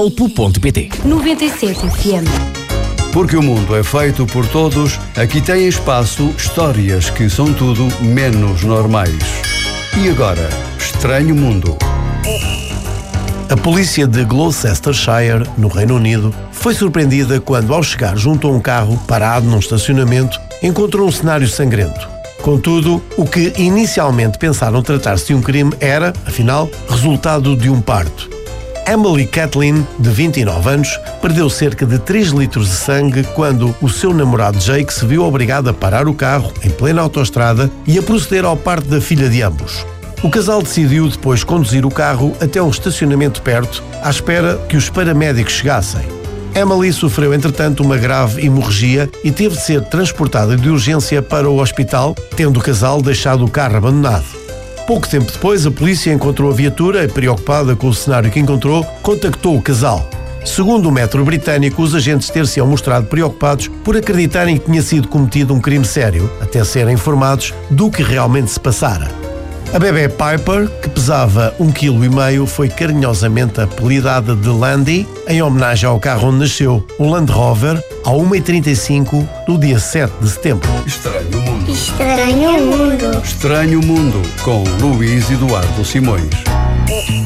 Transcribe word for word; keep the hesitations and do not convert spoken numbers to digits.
ponto pt. noventa e sete F M. Porque o mundo é feito por todos, aqui tem espaço histórias que são tudo menos normais. E agora, Estranho Mundo. A polícia de Gloucestershire, no Reino Unido, foi surpreendida quando, ao chegar junto a um carro parado num estacionamento, encontrou um cenário sangrento. Contudo, o que inicialmente pensaram tratar-se de um crime era, afinal, resultado de um parto. Emily Kathleen, de vinte e nove anos, perdeu cerca de três litros de sangue quando o seu namorado Jake se viu obrigado a parar o carro em plena autoestrada e a proceder ao parto da filha de ambos. O casal decidiu depois conduzir o carro até um estacionamento perto, à espera que os paramédicos chegassem. Emily sofreu, entretanto, uma grave hemorragia e teve de ser transportada de urgência para o hospital, tendo o casal deixado o carro abandonado. Pouco tempo depois, a polícia encontrou a viatura e, preocupada com o cenário que encontrou, contactou o casal. Segundo o metro britânico, os agentes ter-se-ão mostrado preocupados por acreditarem que tinha sido cometido um crime sério, até serem informados do que realmente se passara. A bebê Piper, que pesava um vírgula cinco quilos, foi carinhosamente apelidada de Landy, em homenagem ao carro onde nasceu, o Land Rover, à uma e trinta e cinco do dia sete de setembro. Estranho Mundo. Estranho Mundo. Estranho Mundo, com Luís Eduardo Simões.